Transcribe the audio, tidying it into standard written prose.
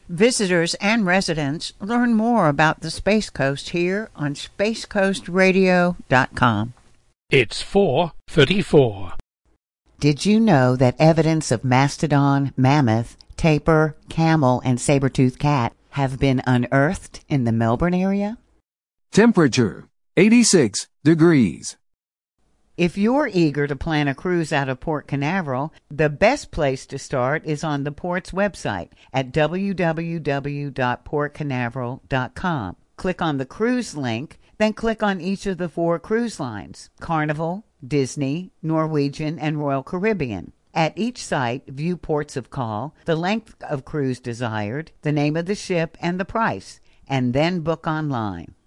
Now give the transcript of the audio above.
Visitors and residents learn more about the Space Coast here on spacecoastradio.com. It's 4:34. Did you know that evidence of mastodon, mammoth, tapir, camel, and saber-toothed cat have been unearthed in the Melbourne area? Temperature, 86 degrees. If you're eager to plan a cruise out of Port Canaveral, the best place to start is on the port's website at www.portcanaveral.com. Click on the cruise link, then click on each of the 4 cruise lines: Carnival, Disney, Norwegian, and Royal Caribbean. At each site, view ports of call, the length of cruise desired, the name of the ship, and the price, and then book online.